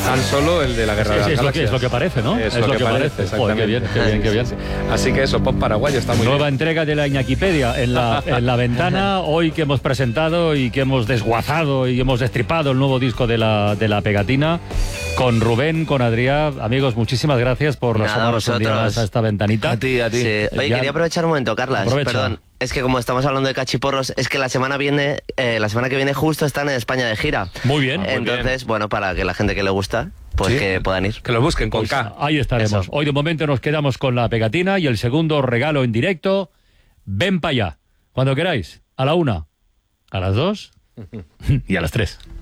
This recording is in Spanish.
Han Solo, el de la Guerra de las Galaxias. Es lo que parece, ¿no? Es lo que parece, exactamente. Joder, qué bien. Así que eso, pop paraguayo está muy bien. Nueva entrega de la Iñaquipedia en la ventana, hoy que hemos presentado y que hemos desguazado y hemos destripado el nuevo disco de la Pegatina, con Rubén, con Adrián. Amigos, muchísimas gracias por asomarnos un día más a esta ventanita. A ti. Sí. Oye, quería aprovechar un momento, Carlas. Aprovecha. Perdón. Es que como estamos hablando de cachiporros, es que la semana que viene justo están en España de gira. Muy bien. Entonces, bueno, para que la gente que le gusta, pues Sí, que puedan ir. Que lo busquen con Pues K. ahí estaremos. Eso. Hoy de momento nos quedamos con la Pegatina y el segundo regalo en directo. Ven para allá. Cuando queráis. A la 1, a las 2 y a las 3.